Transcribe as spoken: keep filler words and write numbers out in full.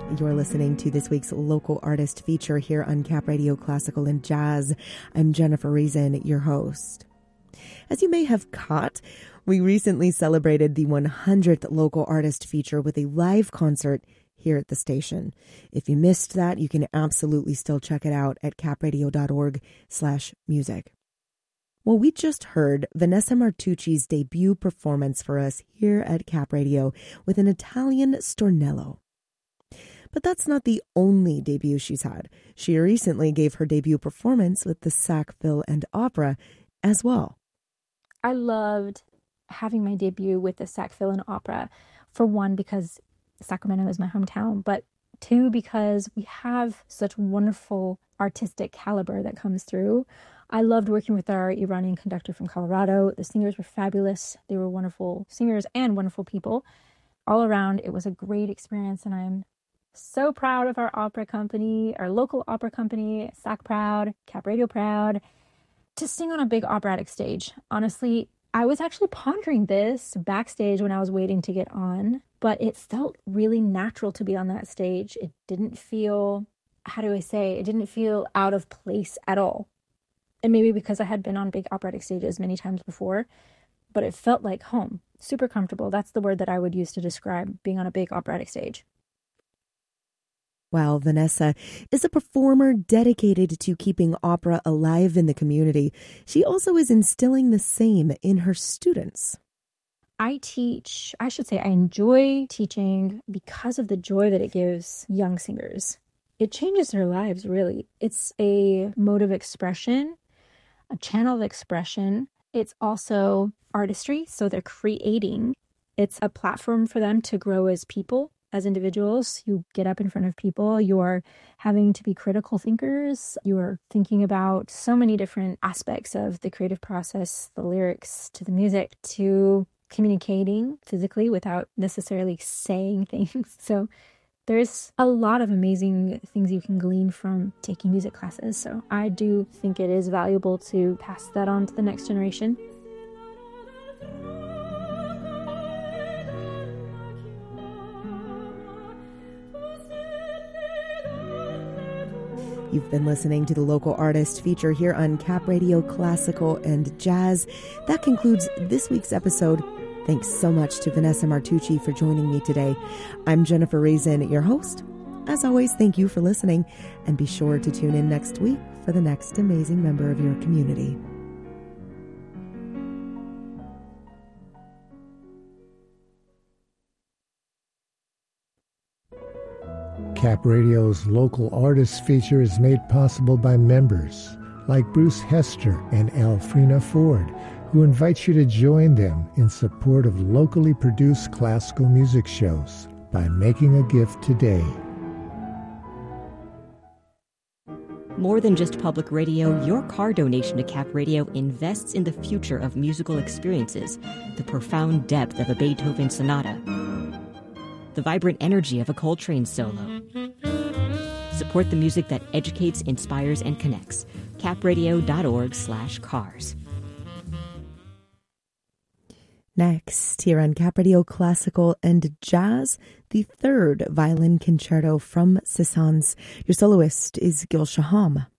You're listening to this week's local artist feature here on Cap Radio Classical and Jazz. I'm Jennifer Reason, your host. As you may have caught, we recently celebrated the one hundredth local artist feature with a live concert here at the station. If you missed that, you can absolutely still check it out at capradio.org slash music. Well, we just heard Vanessa Martucci's debut performance for us here at Cap Radio with an Italian stornello. But that's not the only debut she's had. She recently gave her debut performance with the Sackville and Opera as well. I loved having my debut with the Sackville and Opera, for one, because Sacramento is my hometown, but two, because we have such wonderful artistic caliber that comes through. I loved working with our Iranian conductor from Colorado. The singers were fabulous. They were wonderful singers and wonderful people. All around, it was a great experience, and I'm so proud of our opera company, our local opera company, Sac Proud, Cap Radio Proud, to sing on a big operatic stage. Honestly, I was actually pondering this backstage when I was waiting to get on, but it felt really natural to be on that stage. It didn't feel, how do I say, it didn't feel out of place at all. And maybe because I had been on big operatic stages many times before, but it felt like home, super comfortable. That's the word that I would use to describe being on a big operatic stage. While Vanessa is a performer dedicated to keeping opera alive in the community, she also is instilling the same in her students. I teach, I should say I enjoy teaching because of the joy that it gives young singers. It changes their lives, really. It's a mode of expression, a channel of expression. It's also artistry, so they're creating. It's a platform for them to grow as people. As individuals, you get up in front of people, you're having to be critical thinkers, you're thinking about so many different aspects of the creative process, the lyrics to the music, to communicating physically without necessarily saying things. So there's a lot of amazing things you can glean from taking music classes. So I do think it is valuable to pass that on to the next generation. You've been listening to the local artist feature here on Cap Radio Classical and Jazz. That concludes this week's episode. Thanks so much to Vanessa Martucci for joining me today. I'm Jennifer Reason, your host. As always, thank you for listening, and be sure to tune in next week for the next amazing member of your community. Cap Radio's local artists feature is made possible by members like Bruce Hester and Alfrena Ford, who invite you to join them in support of locally produced classical music shows by making a gift today. More than just public radio, your car donation to Cap Radio invests in the future of musical experiences, the profound depth of a Beethoven sonata, the vibrant energy of a Coltrane solo. Support the music that educates, inspires, and connects. capradio.org slash cars. Next, here on Cap Radio Classical and Jazz, the third violin concerto from Cézanne. Your soloist is Gil Shaham.